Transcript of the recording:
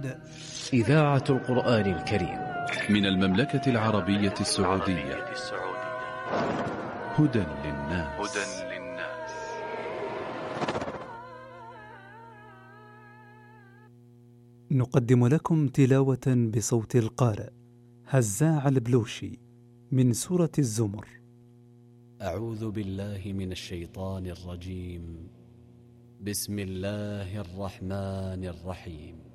محمد. إذاعة القرآن الكريم من المملكة العربية السعودية. هدى للناس. نقدم لكم تلاوة بصوت القارئ هزاع البلوشي من سورة الزمر. أعوذ بالله من الشيطان الرجيم. بسم الله الرحمن الرحيم.